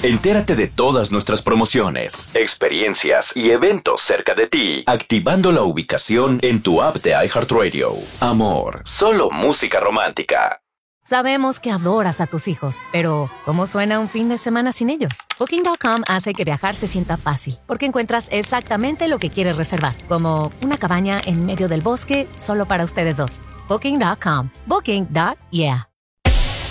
Entérate de todas nuestras promociones, experiencias y eventos cerca de ti, activando la ubicación en tu app de iHeartRadio. Amor, solo música romántica. Sabemos que adoras a tus hijos, pero ¿cómo suena un fin de semana sin ellos? Booking.com hace que viajar se sienta fácil, porque encuentras exactamente lo que quieres reservar, como una cabaña en medio del bosque solo para ustedes dos. Booking.com. Booking.yeah.